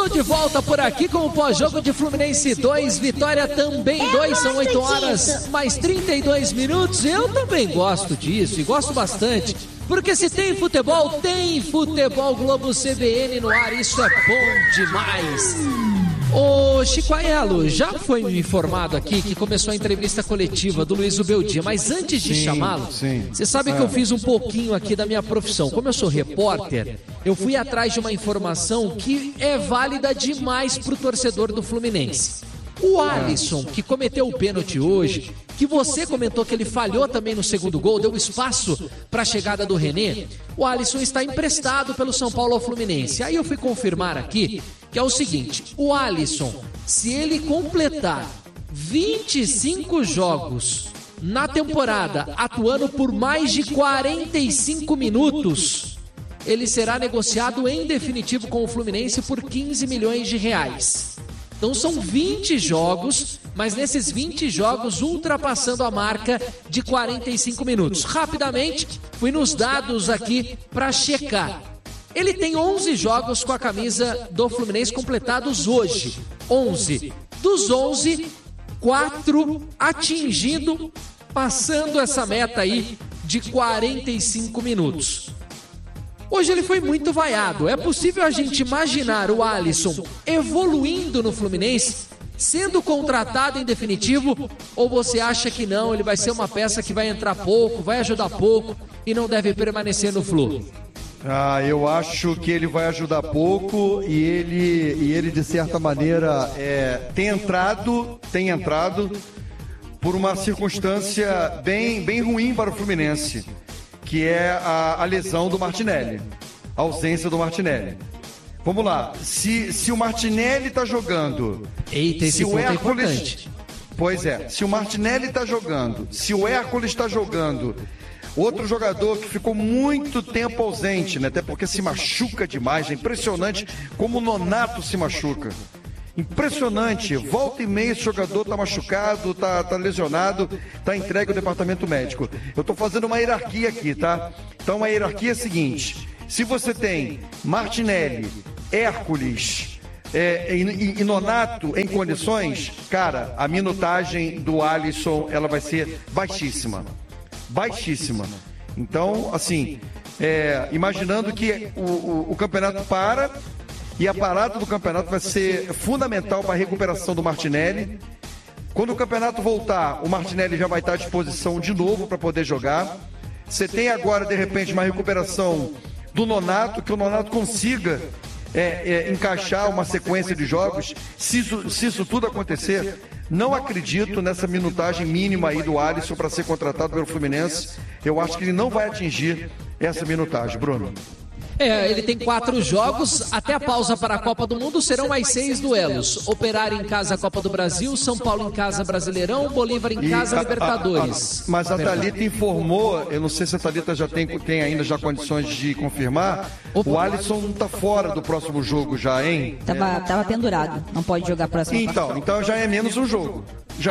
Estou de volta por aqui com o pós-jogo de Fluminense 2, Vitória também 2, são 8 horas mais 32 minutos. Eu também gosto disso e gosto bastante, porque se tem futebol Globo CBN no ar, isso é bom demais. Ô Chico Aiello, já foi me informado aqui que começou a entrevista coletiva do Luiz Ubeldia, mas antes de chamá-lo, você sabe que eu fiz um pouquinho aqui da minha profissão. Como eu sou repórter, eu fui atrás de uma informação que é válida demais pro torcedor do Fluminense. O Alisson, que cometeu o pênalti hoje, que você comentou que ele falhou também no segundo gol, deu espaço para a chegada do René, o Alisson está emprestado pelo São Paulo ao Fluminense. Aí eu fui confirmar aqui que é o seguinte, o Alisson, se ele completar 25 jogos na temporada, atuando por mais de 45 minutos, ele será negociado em definitivo com o Fluminense por 15 milhões de reais. Então são 20 jogos, mas nesses 20 jogos ultrapassando a marca de 45 minutos. Rapidamente, fui nos dados aqui para checar. Ele tem 11 jogos com a camisa do Fluminense completados hoje. 11. Dos 11, 4 atingindo, passando essa meta aí de 45 minutos. Hoje ele foi muito vaiado. É possível a gente imaginar o Alisson evoluindo no Fluminense, sendo contratado em definitivo? Ou você acha que não, ele vai ser uma peça que vai entrar pouco, vai ajudar pouco e não deve permanecer no Flu? Eu acho que ele vai ajudar pouco e ele de certa maneira tem entrado por uma circunstância bem ruim para o Fluminense, que é a lesão do Martinelli, a ausência do Martinelli. Vamos lá, se o Martinelli está jogando, eita, esse ponto é importante. Pois é, se o Martinelli está jogando, se o Hércules está jogando, outro jogador que ficou muito tempo ausente, né? Até porque se machuca demais, é impressionante como o Nonato se machuca. Impressionante, volta e meia esse jogador tá machucado, tá lesionado, tá entregue ao departamento médico. Eu tô fazendo uma hierarquia aqui, tá? Então a hierarquia é a seguinte, se você tem Martinelli, Hércules e Nonato em condições, cara, a minutagem do Alisson, ela vai ser baixíssima. Então, assim, imaginando que o campeonato para, e a parada do campeonato vai ser fundamental para a recuperação do Martinelli. Quando o campeonato voltar, o Martinelli já vai estar à disposição de novo para poder jogar. Você tem agora, de repente, uma recuperação do Nonato, que o Nonato consiga encaixar uma sequência de jogos. Se isso tudo acontecer, não acredito nessa minutagem mínima aí do Alisson para ser contratado pelo Fluminense. Eu acho que ele não vai atingir essa minutagem, Bruno. Ele tem 4 jogos, até a pausa para a Copa do Mundo serão mais 6 duelos. Operário em casa, Copa do Brasil, São Paulo em casa, Brasileirão, Bolívar em casa, Libertadores. Mas a Thalita informou, eu não sei se a Thalita já tem ainda já condições de confirmar, o Alisson não está fora do próximo jogo já, hein? Tava pendurado, não pode jogar próximo. Então já é menos um jogo.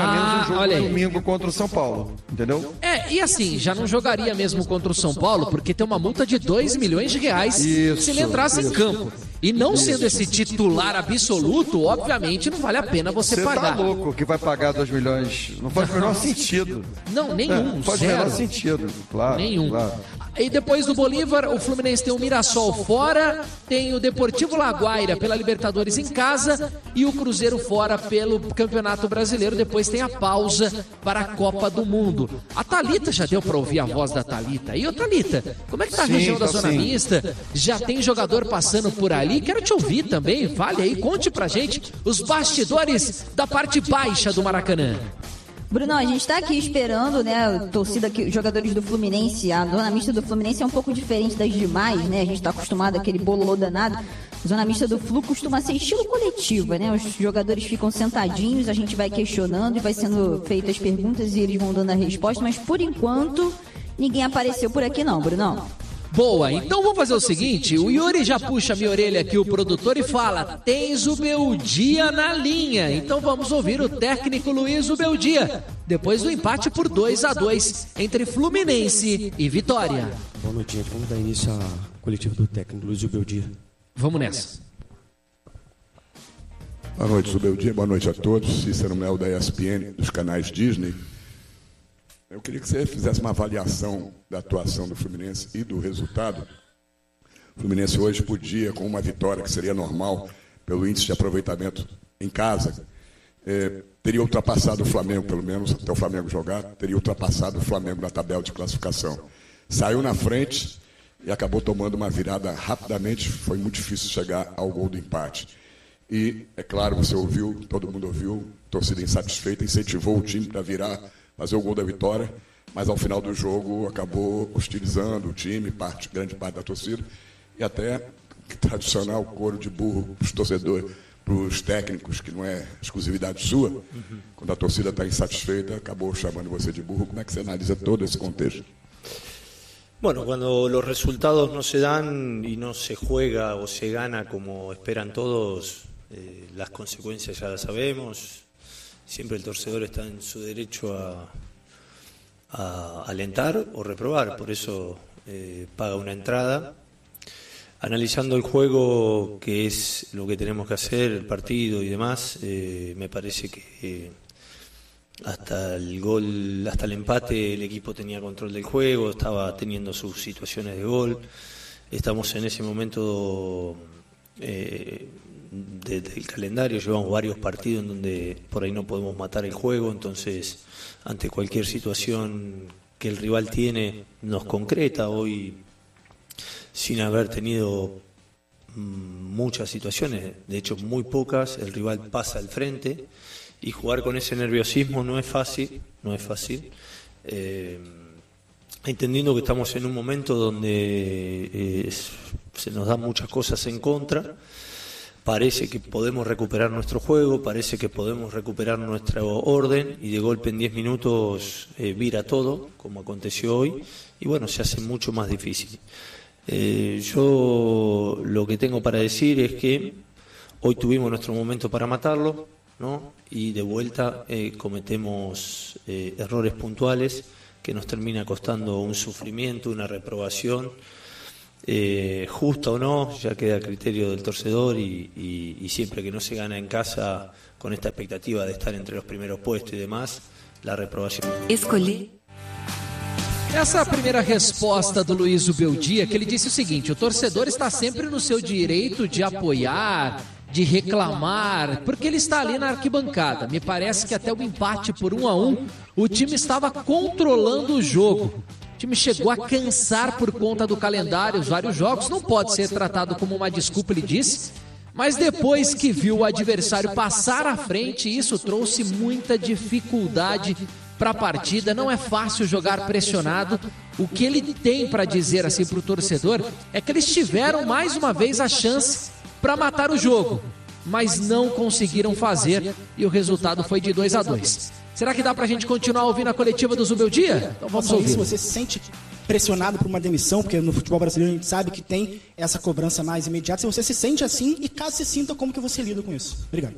Domingo contra o São Paulo, entendeu? E assim, já não jogaria mesmo contra o São Paulo, porque tem uma multa de 2 milhões de reais se ele entrasse em campo. E não sendo esse titular absoluto, obviamente não vale a pena você pagar. Você tá louco que vai pagar 2 milhões? Não faz o menor sentido. Não, nenhum, não faz o menor sentido, claro. Nenhum. Claro. E depois do Bolívar, o Fluminense tem o Mirassol fora, tem o Deportivo Laguaira pela Libertadores em casa e o Cruzeiro fora pelo Campeonato Brasileiro. Depois tem a pausa para a Copa do Mundo. A Thalita já deu para ouvir a voz da Thalita. E ô Thalita, como é que tá a região da Zona Mista? Já tem jogador passando por ali? Quero te ouvir também. Fale aí, conte pra gente os bastidores da parte baixa do Maracanã. Bruno, a gente está aqui esperando, né, a torcida, os jogadores do Fluminense, a Zona Mista do Fluminense é um pouco diferente das demais, né, a gente está acostumado àquele bololô danado. A Zona Mista do Flu costuma ser estilo coletiva, né, os jogadores ficam sentadinhos, a gente vai questionando e vai sendo feitas perguntas e eles vão dando a resposta, mas por enquanto ninguém apareceu por aqui não, Bruno. Boa, então vamos fazer o seguinte, o Yuri já puxa a minha orelha aqui, o produtor, e fala, tens o Ubeldia na linha, então vamos ouvir o técnico Luiz Ubeldia, depois do empate por 2-2 entre Fluminense e Vitória. Boa noite, gente, vamos dar início à coletiva do técnico Luiz Ubeldia. Vamos nessa. Boa noite, Zubeldia. Boa noite a todos. Cícero Mel, da ESPN, dos canais Disney. Eu queria que você fizesse uma avaliação da atuação do Fluminense e do resultado. O Fluminense hoje podia, com uma vitória que seria normal, pelo índice de aproveitamento em casa, teria ultrapassado o Flamengo, pelo menos até o Flamengo jogar, teria ultrapassado o Flamengo na tabela de classificação. Saiu na frente e acabou tomando uma virada rapidamente. Foi muito difícil chegar ao gol do empate. E, é claro, você ouviu, todo mundo ouviu, torcida insatisfeita, incentivou o time para virar, fazer o gol da vitória, mas ao final do jogo acabou hostilizando o time, grande parte da torcida, e até tradicional coro de burro para os torcedores, para os técnicos, que não é exclusividade sua, quando a torcida está insatisfeita, acabou chamando você de burro. Como é que você analisa todo esse contexto? Bueno, cuando los resultados no se dan y no se juega o se gana como esperan todos, las consecuencias ya las sabemos. Siempre el torcedor está en su derecho a alentar o reprobar, por eso paga una entrada. Analizando el juego, que es lo que tenemos que hacer, el partido y demás, me parece que hasta el gol, hasta el empate, el equipo tenía control del juego, estaba teniendo sus situaciones de gol. Estamos en ese momento del calendario, llevamos varios partidos en donde por ahí no podemos matar el juego, entonces ante cualquier situación que el rival tiene nos concreta. Hoy, sin haber tenido muchas situaciones, de hecho muy pocas, el rival pasa al frente y jugar con ese nerviosismo no es fácil, entendiendo que estamos en un momento donde se nos dan muchas cosas en contra. Parece que podemos recuperar nuestro juego, parece que podemos recuperar nuestro orden y de golpe en 10 minutos vira todo, como aconteció hoy, y bueno, se hace mucho más difícil. Yo lo que tengo para decir es que hoy tuvimos nuestro momento para matarlo, ¿no? Y de vuelta cometemos errores puntuales que nos termina costando un sufrimiento, una reprobación. Justa o no, ya queda a criterio del torcedor y siempre que no se gana en casa con esta expectativa de estar entre los primeros puestos y demás, la reprobación. Essa primeira resposta do Luiz Ubeldia, que ele disse o seguinte: o torcedor está sempre no seu direito de apoiar, de reclamar, porque ele está ali na arquibancada. Me parece que até o empate por 1-1, o time estava controlando o jogo. O time chegou a cansar por conta do calendário, os vários jogos. Não pode ser tratado como uma desculpa, ele disse. Mas depois que viu o adversário passar à frente, isso trouxe muita dificuldade para a partida. Não é fácil jogar pressionado. O que ele tem para dizer assim para o torcedor é que eles tiveram mais uma vez a chance para matar o jogo, mas não conseguiram fazer e o resultado foi de 2-2. Será que dá pra gente continuar ouvindo a coletiva do Zubeldia? Então vamos ouvir. Se você se sente pressionado por uma demissão, porque no futebol brasileiro a gente sabe que tem essa cobrança mais imediata, se você se sente assim e caso se sinta, como que você lida com isso? Obrigado.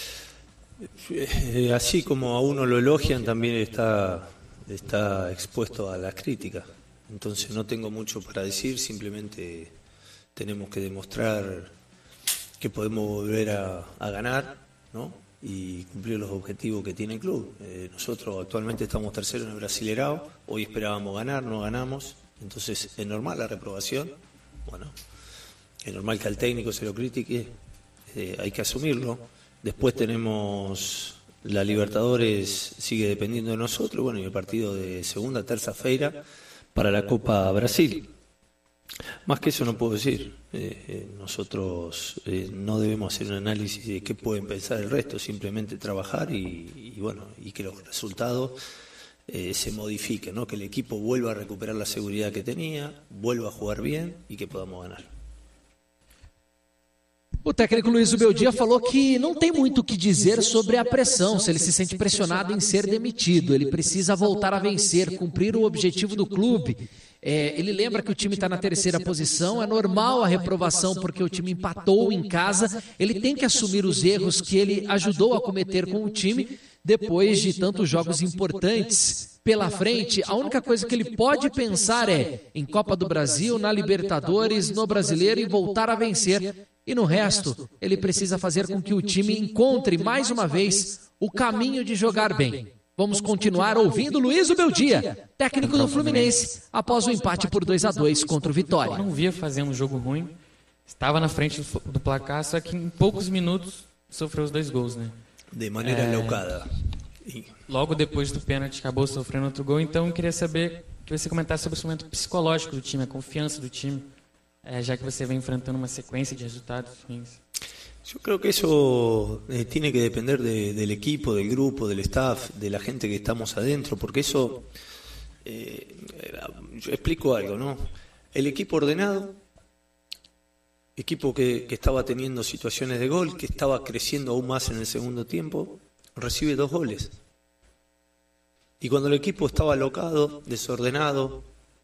Así como a uno lo elogian, también está expuesto a la crítica. Entonces no tengo mucho para decir, simplemente tenemos que demostrar que podemos volver a ganar, ¿no? Y cumplir los objetivos que tiene el club. Nosotros actualmente estamos terceros en el Brasileirao, hoy esperábamos ganar, no ganamos, entonces es normal la reprobación, bueno, es normal que al técnico se lo critique, hay que asumirlo. Después tenemos la Libertadores, sigue dependiendo de nosotros, bueno, y el partido de segunda, terça-feira para la Copa Brasil. Más que eso no puedo decir. Nosotros no debemos hacer un análisis de qué pueden pensar el resto, simplemente trabajar y bueno, y que los resultados se modifiquen, ¿no? Que el equipo vuelva a recuperar la seguridad que tenía, vuelva a jugar bien y que podamos ganar. O técnico Luiz Ubeldia falou que não tem muito o que dizer sobre a pressão, se ele se sente pressionado em ser demitido. Ele precisa voltar a vencer, cumprir o objetivo do clube. Ele lembra que o time está na terceira posição, é normal a reprovação porque o time empatou em casa. Ele tem que assumir os erros que ele ajudou a cometer com o time depois de tantos jogos importantes pela frente. A única coisa que ele pode pensar é em Copa do Brasil, na Libertadores, no Brasileiro e voltar a vencer. E no resto, ele precisa fazer com que o time encontre mais uma vez o caminho de jogar bem. Vamos continuar ouvindo Luiz Ubeldia, técnico do Fluminense, após o empate por 2-2 contra o Vitória. Não via fazendo um jogo ruim, estava na frente do placar, só que em poucos minutos sofreu os 2 gols, né? De maneira locada. Logo depois do pênalti acabou sofrendo outro gol, então eu queria saber que você comentasse sobre o momento psicológico do time, a confiança do time, já que você vem enfrentando uma sequência de resultados ruins. Yo creo que eso tiene que depender del equipo, del grupo, del staff, de la gente que estamos adentro, porque eso, yo explico algo, ¿no? El equipo ordenado, equipo que estaba teniendo situaciones de gol, que estaba creciendo aún más en el segundo tiempo, recibe 2 goles. Y cuando el equipo estaba alocado, desordenado,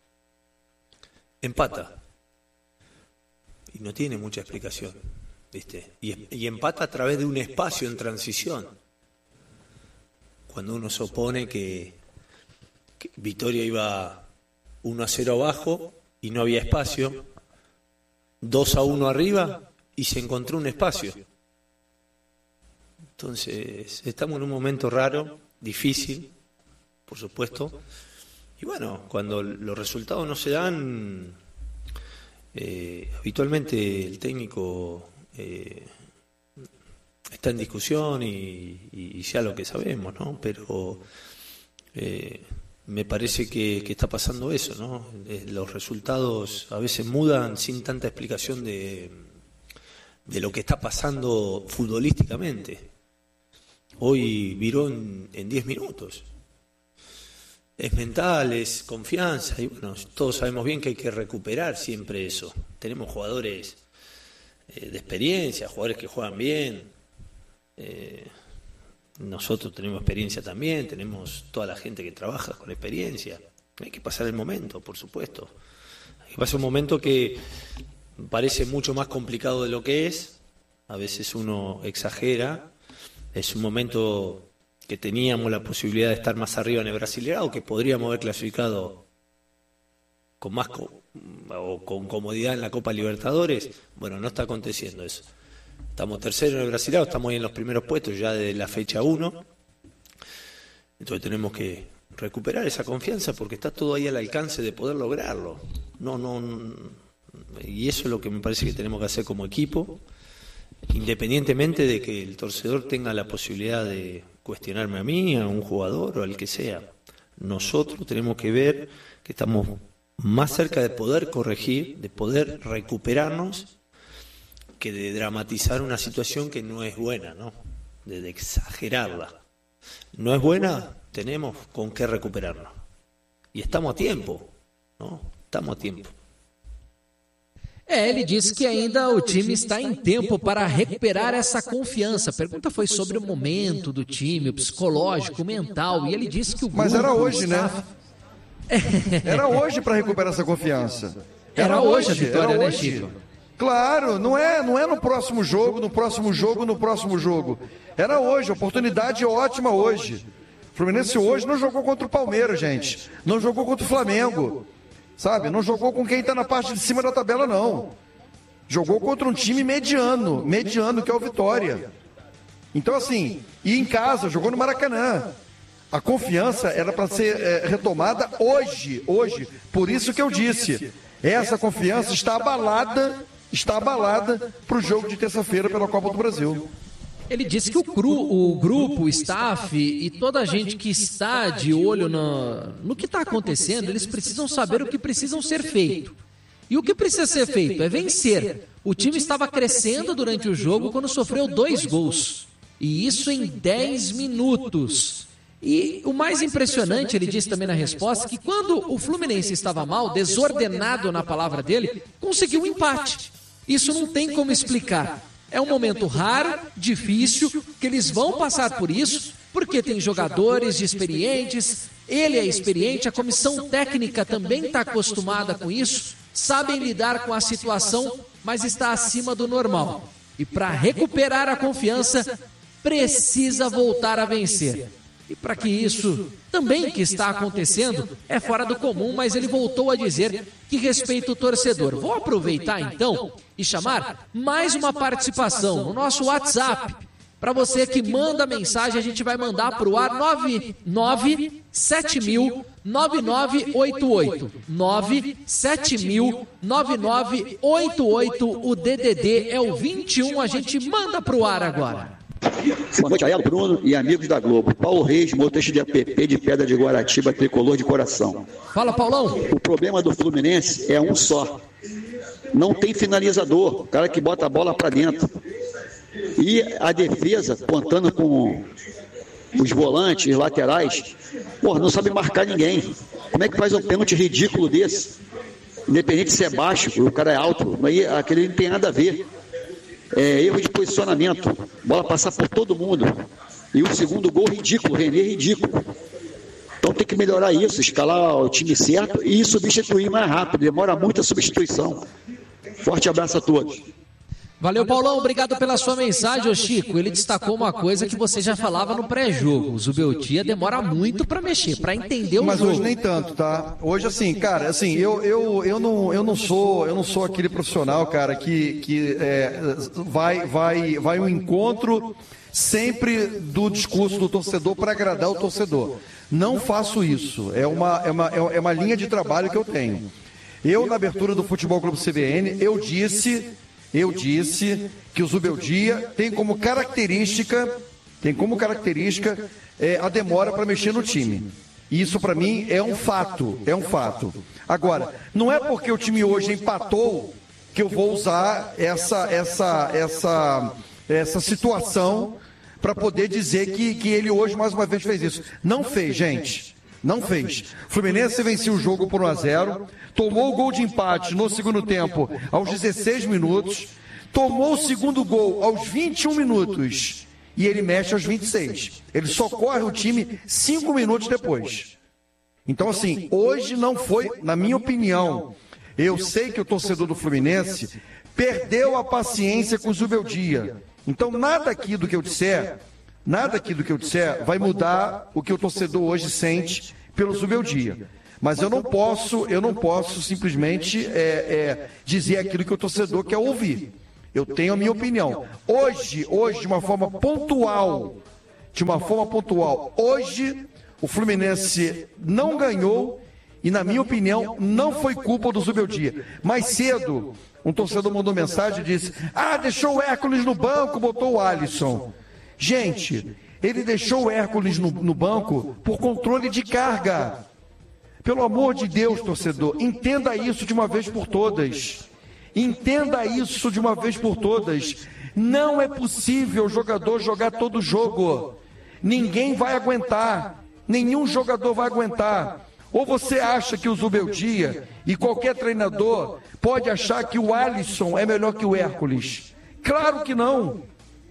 empata. Y no tiene mucha explicación, ¿viste? Y empata a través de un espacio en transición. Cuando uno supone que Vitória iba 1-0 abajo y no había espacio, 2-1 arriba y se encontró un espacio. Entonces, estamos en un momento raro, difícil, por supuesto. Y bueno, cuando los resultados no se dan, habitualmente el técnico está en discusión y sea lo que sabemos, ¿no? Pero me parece que está pasando eso, ¿no? Los resultados a veces mudan sin tanta explicación de lo que está pasando futbolísticamente. Hoy viró en 10 minutos. Es mental, es confianza, y bueno, todos sabemos bien que hay que recuperar siempre eso. Tenemos jugadores de experiencia, jugadores que juegan bien. Nosotros tenemos experiencia también, tenemos toda la gente que trabaja con experiencia. Hay que pasar el momento, por supuesto. Hay que pasar un momento que parece mucho más complicado de lo que es. A veces uno exagera. Es un momento que teníamos la posibilidad de estar más arriba en el Brasileirão, que podríamos haber clasificado con más con comodidad en la Copa Libertadores. Bueno, no está aconteciendo eso. Estamos terceros en el Brasileirão, estamos ahí en los primeros puestos ya desde la fecha 1. Entonces tenemos que recuperar esa confianza porque está todo ahí al alcance de poder lograrlo. Y eso es lo que me parece que tenemos que hacer como equipo, independientemente de que el torcedor tenga la posibilidad de cuestionarme a mí, a un jugador o al que sea. Nosotros tenemos que ver que estamos más cerca de poder corregir, de poder recuperarnos, que de dramatizar una situación que no es buena, ¿no? De exagerarla. No es buena, tenemos con qué recuperarnos. E estamos a tempo, não? Estamos a tempo. Ele disse que ainda o time está em tempo para recuperar essa confiança. A pergunta foi sobre o momento do time, o psicológico, o mental, e ele disse que o grupo... Mas era hoje, né? Era hoje para recuperar essa confiança. Era hoje a vitória, né, Chico? Claro, não é no próximo jogo, no próximo jogo, no próximo jogo. Era hoje, oportunidade ótima hoje. O Fluminense hoje não jogou contra o Palmeiras, gente. Não jogou contra o Flamengo. Sabe? Não jogou com quem está na parte de cima da tabela, não. Jogou contra um time mediano, que é o Vitória. Então, assim, e em casa, jogou no Maracanã. A confiança era para ser retomada hoje. Por isso que eu disse, essa confiança está abalada para o jogo de terça-feira pela Copa do Brasil. Ele disse que o grupo, o staff e toda a gente que está de olho no que está acontecendo, eles precisam saber o que precisam ser feito. E o que precisa ser feito é vencer. O time estava crescendo durante o jogo quando sofreu 2 gols. E isso em 10 minutos. E o mais impressionante, ele disse também na resposta, que quando o Fluminense estava mal, desordenado na palavra dele, conseguiu um empate. Isso não tem como explicar. É um momento raro, difícil, que eles vão passar por isso, porque tem jogadores experientes, ele é experiente, a comissão técnica também está acostumada com isso, sabem lidar com a situação, mas está acima do normal. E para recuperar a confiança, precisa voltar a vencer. E para que isso também que está acontecendo é fora do comum, mas ele voltou a dizer que respeita o torcedor. Vou aproveitar então e chamar mais uma participação no nosso WhatsApp. Para você que manda mensagem, a gente vai mandar para o ar 997.000-9988. 97000-9988. O DDD é o 21, a gente manda para o ar agora. Boa noite, Aelo, Bruno e amigos da Globo. Paulo Reis, motorista de app de Pedra de Guaratiba, tricolor de coração. Fala, Paulão. O problema do Fluminense é um só. Não tem finalizador, o cara que bota a bola para dentro. E a defesa, contando com os volantes, os laterais, não sabe marcar ninguém. Como é que faz um pênalti ridículo desse? Independente se é baixo, o cara é alto, aí aquele não tem nada a ver. Erro de posicionamento, bola passar por todo mundo. E o segundo gol ridículo, René ridículo. Então tem que melhorar isso, escalar o time certo e substituir mais rápido. Demora muito a substituição. Forte abraço a todos. Valeu, Paulão, obrigado pela sua mensagem, ô Chico. Ele destacou uma coisa que você já falava no pré-jogo. O Zubeldia demora muito para mexer, para entender o jogo. Mas hoje nem tanto, tá? Hoje, assim, cara, assim, eu não sou aquele profissional, cara, que vai um encontro sempre do discurso do torcedor para agradar o torcedor. Não faço isso. É uma linha de trabalho que eu tenho. Eu, na abertura do Futebol Clube CBN, eu disse que o Zubeldia tem como característica a demora para mexer no time. E isso, para mim, é um fato. Agora, não é porque o time hoje empatou que eu vou usar essa situação para poder dizer que ele hoje, mais uma vez, fez isso. Não fez, gente. Não fez. Fluminense venceu o jogo por 1-0, tomou o gol de empate no segundo tempo aos 16 minutos, tomou o segundo gol aos 21 minutos e ele mexe aos 26. Ele socorre o time 5 minutos depois. Então, assim, hoje não foi, na minha opinião, eu sei que o torcedor do Fluminense perdeu a paciência com o Zubeldia. Então, nada aqui do que eu disser vai mudar o que o torcedor hoje sente pelo Zubeldia. Mas eu não posso simplesmente dizer aquilo que o torcedor quer ouvir. Eu tenho a minha opinião. Hoje, de uma forma pontual, hoje o Fluminense não ganhou e, na minha opinião, não foi culpa do Zubeldia. Mais cedo, um torcedor mandou mensagem e disse: deixou o Hércules no banco, botou o Alisson. Gente, ele deixou o Hércules no banco por controle de carga. Pelo amor de Deus, torcedor, entenda isso de uma vez por todas. Não é possível o jogador jogar todo jogo. Ninguém vai aguentar. Nenhum jogador vai aguentar. Ou você acha que o Zubeldia e qualquer treinador pode achar que o Alisson é melhor que o Hércules? Claro que não.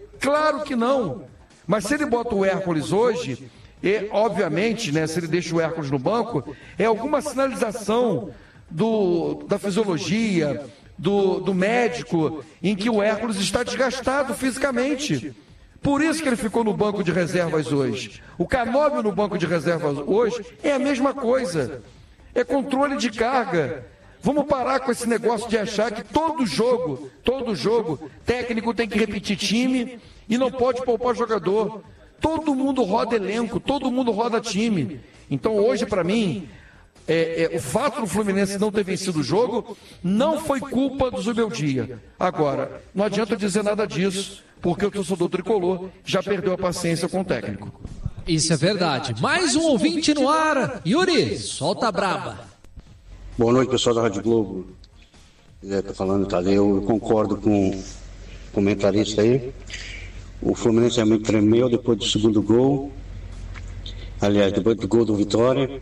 Mas se ele bota o Hércules hoje, obviamente, se ele deixa o Hércules no banco, é alguma sinalização da fisiologia, do médico, em que o Hércules está desgastado fisicamente. Por isso que ele ficou no banco de reservas hoje. O Canóbio no banco de reservas hoje é a mesma coisa. É controle de carga. Vamos parar com esse negócio de achar que todo jogo, técnico tem que repetir time e não pode poupar jogador. Todo mundo roda elenco, todo mundo roda time. Então hoje, para mim, o fato do Fluminense não ter vencido o jogo não foi culpa do Zubeldia. Agora, não adianta dizer nada disso, porque o torcedor tricolor já perdeu a paciência com o técnico. Isso é verdade. Mais um ouvinte no ar. Yuri, solta a braba. Boa noite, pessoal da Rádio Globo. Tá falando, Tadeu. Eu concordo com o comentarista aí. O Fluminense realmente tremeu depois do segundo gol. Aliás, depois do gol do Vitória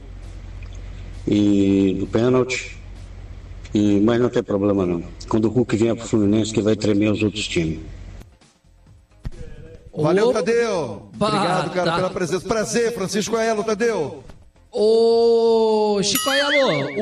e do pênalti. Mas não tem problema não. Quando o Hulk vier pro Fluminense, que vai tremer os outros times. Valeu, Tadeu. Obrigado, cara, pela presença. Prazer, Francisco Aelo, Tadeu. Ô, Chico Aelo,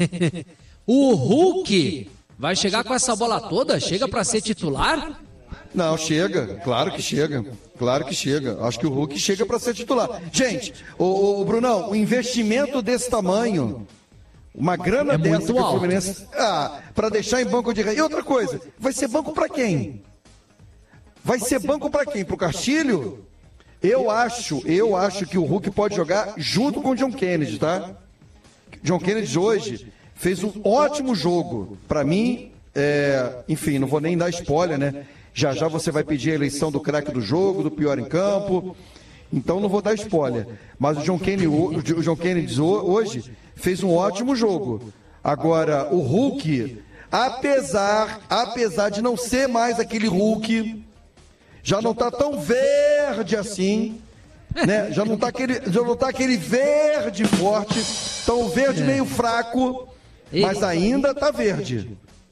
o Hulk vai chegar com essa bola toda? Chega para ser titular? Não, chega, claro que chega. Claro que chega. Acho que o Hulk chega para ser titular. Gente, o Brunão, o investimento desse tamanho, uma grana dessa que o Fluminense... para deixar em banco de... E outra coisa, vai ser banco para quem? Vai ser banco para quem? Pro Castilho? Eu acho que o Hulk pode jogar junto com o John Kennedy, tá? John Kennedy hoje fez um ótimo jogo. Para mim, enfim, não vou nem dar spoiler, né? Já você vai pedir a eleição do craque do jogo, do pior em campo. Então não vou dar spoiler. Mas o John Kennedy hoje fez um ótimo jogo. Agora, o Hulk, apesar de não ser mais aquele Hulk, já não está tão verde assim, né? Já não tá aquele verde forte, tão verde meio fraco, mas ainda está verde.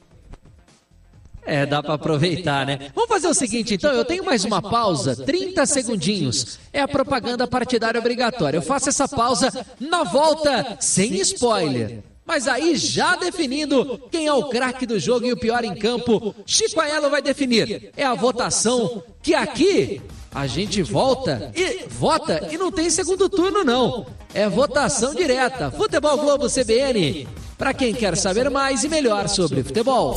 Dá para aproveitar, né? Vamos fazer o seguinte, então, eu tenho mais uma pausa, 30 segundinhos. É a propaganda partidária obrigatória. Eu faço essa pausa na volta, sem spoiler. Mas aí, já definindo quem é o craque do jogo e o pior em campo, Chico Aiello vai definir. É a votação que aqui a gente vota e não tem segundo turno, não. É votação direta. Futebol Globo CBN. Para quem quer saber mais e melhor sobre futebol.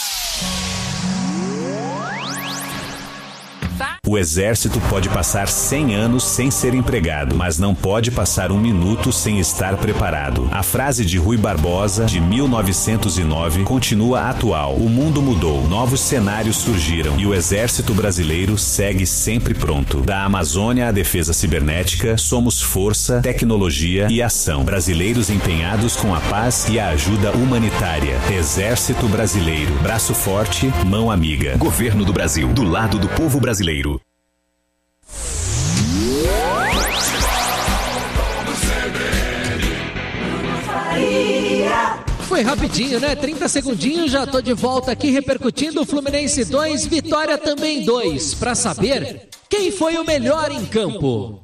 O Exército pode passar 100 anos sem ser empregado, mas não pode passar 1 minuto sem estar preparado. A frase de Rui Barbosa, de 1909, continua atual. O mundo mudou, novos cenários surgiram e o Exército Brasileiro segue sempre pronto. Da Amazônia à defesa cibernética, somos força, tecnologia e ação. Brasileiros empenhados com a paz e a ajuda humanitária. Exército Brasileiro, braço forte, mão amiga. Governo do Brasil, do lado do povo brasileiro. Foi rapidinho, né? 30 segundinhos, já tô de volta aqui repercutindo o Fluminense 2, Vitória também 2, para saber quem foi o melhor em campo.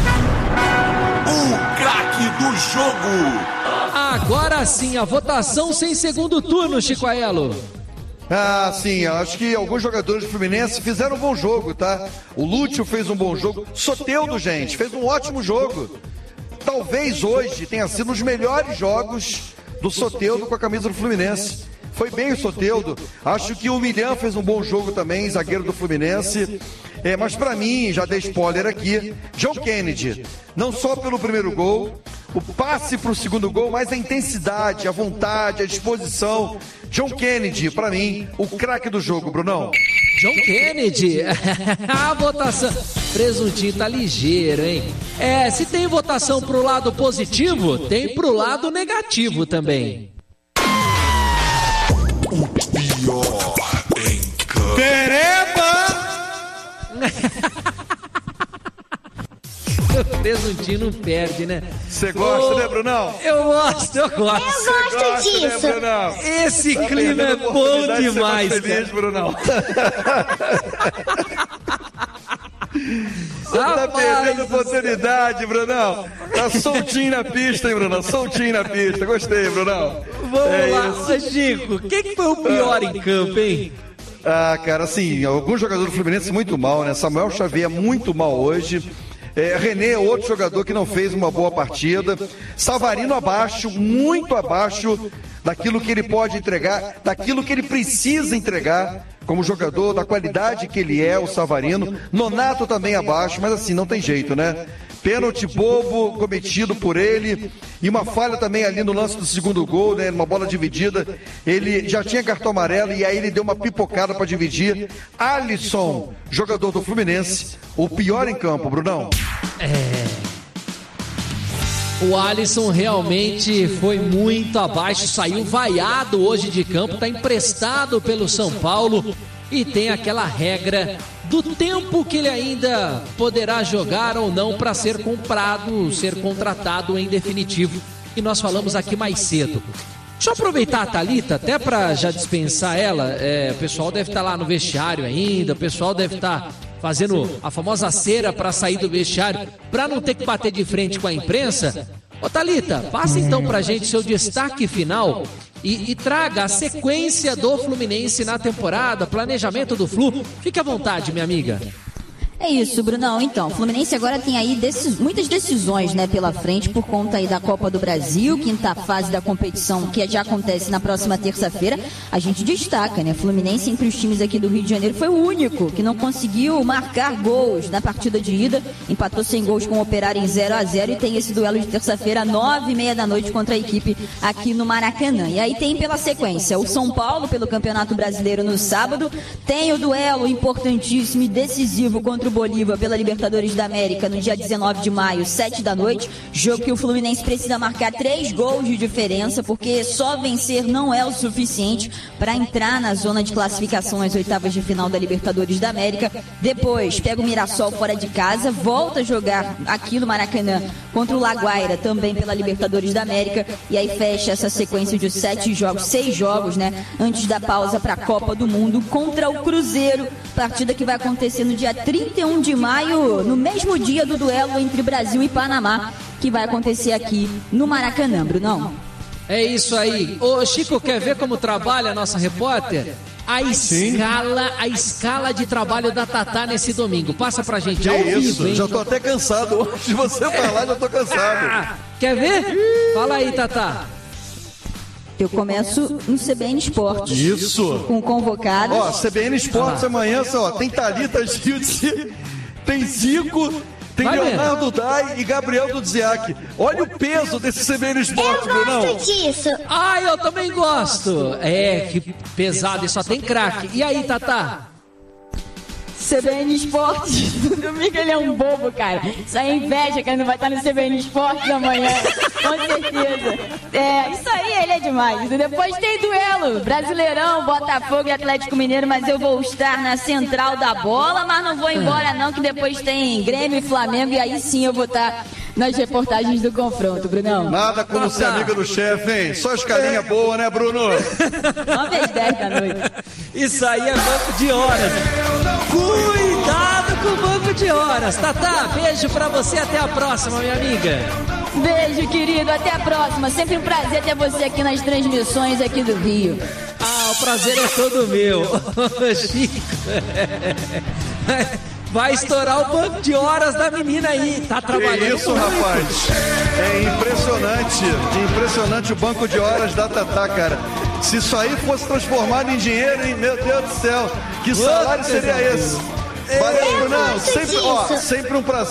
O craque do jogo. Agora sim, a votação sem segundo turno, Chico Aiello. Sim, acho que alguns jogadores do Fluminense fizeram um bom jogo, tá? O Lúcio fez um bom jogo. Soteldo, gente, fez um ótimo jogo. Talvez hoje tenha sido um dos melhores jogos do Soteldo com a camisa do Fluminense. Foi bem o Soteldo. Acho que o Milhão fez um bom jogo também, zagueiro do Fluminense. Mas pra mim, já dei spoiler aqui, John Kennedy, não só pelo primeiro gol, o passe pro segundo gol, mas a intensidade, a vontade, a disposição. John Kennedy, pra mim, o craque do jogo, Brunão. John Kennedy, a votação, presuntinho tá ligeiro, hein? Se tem votação pro lado positivo, tem pro lado negativo também. O pior em campo. O presuntinho não perde, né? Você gosta, né, Brunão? Eu gosto. Eu gosto disso. Né, Brunão? Esse clima é bom demais, feliz, cara. Brunão. Tá perdendo oportunidade, Brunão. Tá soltinho na pista, hein, Brunão? Soltinho na pista. Gostei, Brunão. Vamos lá, Chico. Quem foi o pior em campo, hein? Cara, assim, alguns jogadores do Fluminense muito mal, né? Samuel Xavier muito mal hoje. René, outro jogador que não fez uma boa partida. Savarino abaixo, muito abaixo daquilo que ele pode entregar, daquilo que ele precisa entregar como jogador, da qualidade que ele é, o Savarino. Nonato também abaixo, mas assim, não tem jeito, né? Pênalti bobo cometido por ele e uma falha também ali no lance do segundo gol, né? Numa bola dividida, ele já tinha cartão amarelo e aí ele deu uma pipocada para dividir. Alisson, jogador do Fluminense, o pior em campo, Brunão. O Alisson realmente foi muito abaixo, saiu vaiado hoje de campo, tá emprestado pelo São Paulo e tem aquela regra do tempo que ele ainda poderá jogar ou não para ser comprado, ser contratado em definitivo. E nós falamos aqui mais cedo. Deixa eu aproveitar a Thalita, até para já dispensar ela. O pessoal deve estar lá no vestiário ainda, o pessoal deve estar fazendo a famosa cera para sair do vestiário, para não ter que bater de frente com a imprensa. Ô Thalita, passa então pra gente seu destaque final e traga a sequência do Fluminense na temporada, planejamento do Flu. Fique à vontade, minha amiga. É isso, Brunão. Então, o Fluminense agora tem aí muitas decisões, né, pela frente por conta aí da Copa do Brasil, quinta fase da competição que já acontece na próxima terça-feira. A gente destaca, né, Fluminense entre os times aqui do Rio de Janeiro foi o único que não conseguiu marcar gols na partida de ida, empatou sem gols com o Operário em 0-0 e tem esse duelo de terça-feira, 9h30 da noite contra a equipe aqui no Maracanã. E aí tem pela sequência o São Paulo pelo Campeonato Brasileiro no sábado, tem o duelo importantíssimo e decisivo contra o Bolívar pela Libertadores da América no dia 19 de maio, 7 da noite, jogo que o Fluminense precisa marcar 3 gols de diferença, porque só vencer não é o suficiente para entrar na zona de classificação às oitavas de final da Libertadores da América. Depois pega o Mirassol fora de casa, volta a jogar aqui no Maracanã contra o Laguaira, também pela Libertadores da América, e aí fecha essa sequência de 6 jogos, né, antes da pausa para a Copa do Mundo contra o Cruzeiro, partida que vai acontecer no dia 31 de maio, no mesmo dia do duelo entre Brasil e Panamá, que vai acontecer aqui no Maracanã, Brunão. É isso aí. Ô, Chico, quer ver como trabalha a nossa repórter? A escala de trabalho da Tatá nesse domingo. Passa pra gente ao vivo, hein? Já tô até cansado. Hoje de você falar, já tô cansado. Quer ver? Fala aí, Tatá. Eu começo no CBN Esportes. Isso. Com convocados. Ó, CBN Esportes amanhã, ó, tem Thalita Giltzi, tem Zico, tem Leonardo Dai e Gabriel Dudziak. Olha o peso desse CBN Esportes, Brunão. Eu gosto disso. Ah, eu também gosto. É, que pesado, e só tem craque. E aí, Tatá? CBN Esportes, no domingo ele é um bobo, cara. Isso aí é inveja que ele não vai estar no CBN Esportes amanhã, com certeza. É, isso aí ele é demais. E depois tem duelo, Brasileirão, Botafogo e Atlético Mineiro, mas eu vou estar na central da bola, mas não vou embora não, que depois tem Grêmio e Flamengo, e aí sim eu vou estar nas reportagens do confronto, Brunão. Nada como ser amiga do chefe, hein? Só escalinha boa, né, Bruno? 9h10 da noite. Isso aí é banco de horas. Cuidado com o banco de horas. Tatá, beijo pra você, até a próxima, minha amiga. Beijo, querido, até a próxima. Sempre um prazer ter você aqui nas transmissões aqui do Rio. Ah, o prazer é todo meu. Chico. Vai estourar o banco de horas da menina aí. Tá trabalhando. Que isso, rapaz. É impressionante o banco de horas da Tatá, cara. Se isso aí fosse transformado em dinheiro, hein? Meu Deus do céu, que salário seria esse? Valeu, Brunão. Sempre um prazer.